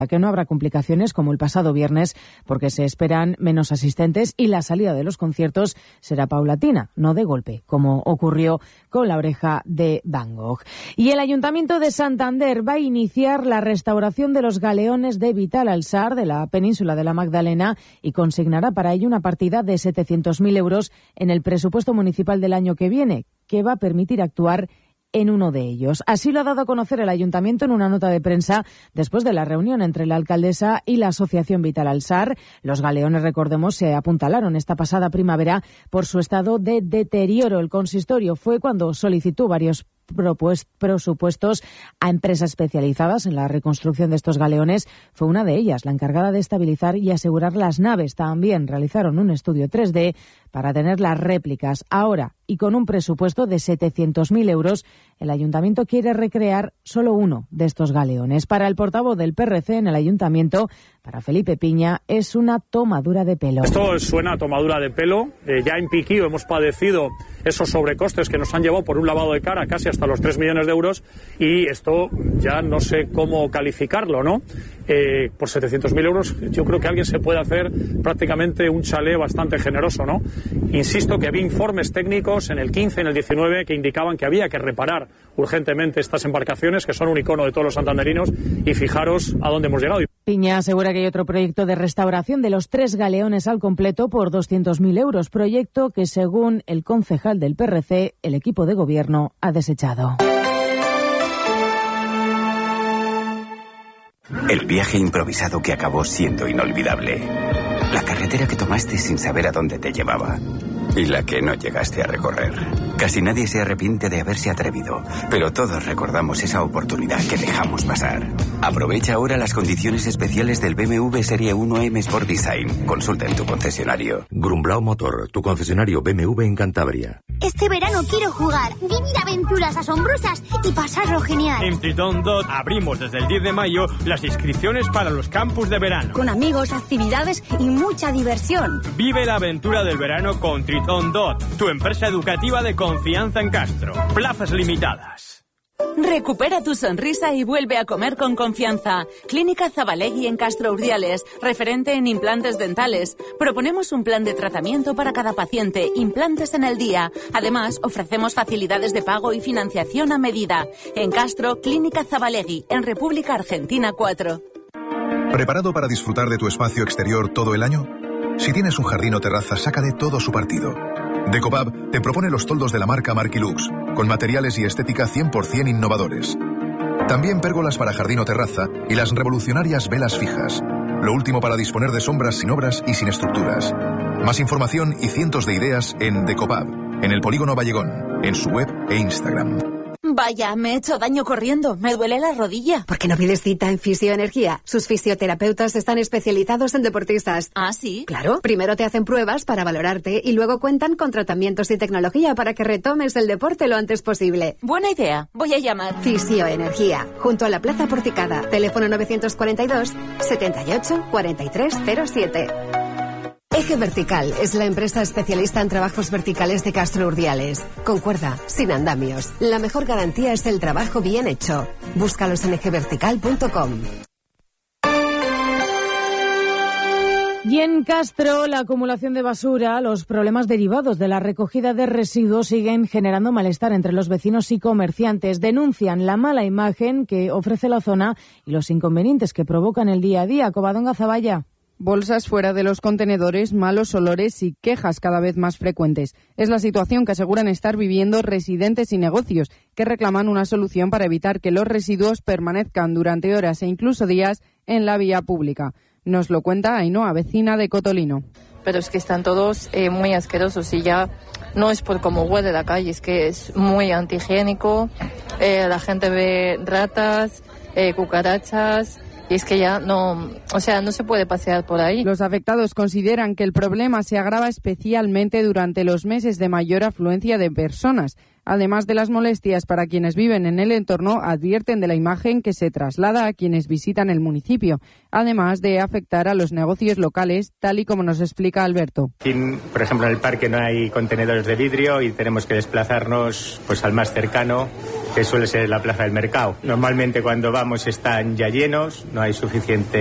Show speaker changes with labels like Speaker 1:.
Speaker 1: que no habrá complicaciones como el pasado viernes porque se esperan menos asistentes y la salida de los conciertos será paulatina, no de golpe, como ocurrió con La Oreja de Van Gogh. Y el Ayuntamiento de Santander va a iniciar la restauración de los galeones de Vital-Alsar de la península de la Magdalena y consignará para ello una partida de 700.000 euros en el presupuesto municipal del año que viene, que va a permitir actuar en uno de ellos. Así lo ha dado a conocer el Ayuntamiento en una nota de prensa después de la reunión entre la alcaldesa y la Asociación Vital-Alsar. Los galeones, recordemos, se apuntalaron esta pasada primavera por su estado de deterioro. El consistorio fue cuando solicitó varios presupuestos a empresas especializadas en la reconstrucción de estos galeones. Fue una de ellas la encargada de estabilizar y asegurar las naves. También realizaron un estudio 3D para tener las réplicas. Ahora, y con un presupuesto de 700.000 euros, el Ayuntamiento quiere recrear solo uno de estos galeones. Para el portavoz del PRC en el Ayuntamiento, para Felipe Piña, es una tomadura de pelo.
Speaker 2: Esto suena a tomadura de pelo. Ya en Piquío hemos padecido esos sobrecostes que nos han llevado por un lavado de cara casi hasta los 3 millones de euros y esto ya no sé cómo calificarlo, ¿no? Por 700.000 euros yo creo que alguien se puede hacer prácticamente un chalet bastante generoso, ¿no? Insisto que había informes técnicos en el 15, en el 19 que indicaban que había que reparar urgentemente estas embarcaciones que son un icono de todos los santanderinos y fijaros a dónde hemos llegado.
Speaker 1: Piña asegura que hay otro proyecto de restauración de los 3 galeones al completo por 200.000 euros, proyecto que según el concejal del PRC, el equipo de gobierno ha desechado.
Speaker 3: El viaje improvisado que acabó siendo inolvidable. La carretera que tomaste sin saber a dónde te llevaba. Y la que no llegaste a recorrer. Casi nadie se arrepiente de haberse atrevido, pero todos recordamos esa oportunidad que dejamos pasar. Aprovecha ahora las condiciones especiales del BMW Serie 1 M Sport Design. Consulta en tu concesionario.
Speaker 4: Grumblau Motor, tu concesionario BMW en Cantabria.
Speaker 5: Este verano quiero jugar, vivir aventuras asombrosas y pasarlo genial.
Speaker 6: En Triton Dot abrimos desde el 10 de mayo las inscripciones para los campus de verano.
Speaker 5: Con amigos, actividades y mucha diversión.
Speaker 6: Vive la aventura del verano con Triton Dot, tu empresa educativa de confianza en Castro. Plazas limitadas.
Speaker 7: Recupera tu sonrisa y vuelve a comer con confianza. Clínica Zabalegui en Castro Urdiales, referente en implantes dentales. Proponemos un plan de tratamiento para cada paciente, implantes en el día. Además, ofrecemos facilidades de pago y financiación a medida. En Castro, Clínica Zabalegui, en República Argentina 4.
Speaker 8: ¿Preparado para disfrutar de tu espacio exterior todo el año? Si tienes un jardín o terraza, sácale todo su partido. Decopab te propone los toldos de la marca Marquilux, con materiales y estética 100% innovadores. También pérgolas para jardín o terraza y las revolucionarias velas fijas. Lo último para disponer de sombras sin obras y sin estructuras. Más información y cientos de ideas en Decopab, en el Polígono Vallegón, en su web e Instagram.
Speaker 7: Vaya, me he hecho daño corriendo. Me duele la rodilla.
Speaker 9: ¿Por qué no pides cita en Fisioenergía? Sus fisioterapeutas están especializados en deportistas.
Speaker 7: ¿Ah, sí?
Speaker 9: Claro. Primero te hacen pruebas para valorarte y luego cuentan con tratamientos y tecnología para que retomes el deporte lo antes posible.
Speaker 7: Buena idea. Voy a llamar.
Speaker 9: Fisioenergía, junto a la Plaza Porticada. Teléfono 942 78 43 07. Eje Vertical es la empresa especialista en trabajos verticales de Castro Urdiales. Con cuerda, sin andamios. La mejor garantía es el trabajo bien hecho. Búscalos en ejevertical.com.
Speaker 1: Y en Castro, la acumulación de basura, los problemas derivados de la recogida de residuos siguen generando malestar entre los vecinos y comerciantes. Denuncian la mala imagen que ofrece la zona y los inconvenientes que provocan el día a día. Covadonga Zavalla.
Speaker 10: Bolsas fuera de los contenedores, malos olores y quejas cada vez más frecuentes. Es la situación que aseguran estar viviendo residentes y negocios, que reclaman una solución para evitar que los residuos permanezcan durante horas e incluso días en la vía pública. Nos lo cuenta Ainhoa, vecina de Cotolino.
Speaker 11: Pero es que están todos muy asquerosos y ya no es por cómo huele la calle, es que es muy antihigiénico, la gente ve ratas, cucarachas. Y es que ya no se puede pasear por ahí.
Speaker 10: Los afectados consideran que el problema se agrava especialmente durante los meses de mayor afluencia de personas. Además de las molestias para quienes viven en el entorno, advierten de la imagen que se traslada a quienes visitan el municipio, además de afectar a los negocios locales, tal y como nos explica Alberto.
Speaker 12: Aquí, por ejemplo, en el parque no hay contenedores de vidrio y tenemos que desplazarnos pues al más cercano, que suele ser la plaza del mercado. Normalmente cuando vamos están ya llenos, no hay suficiente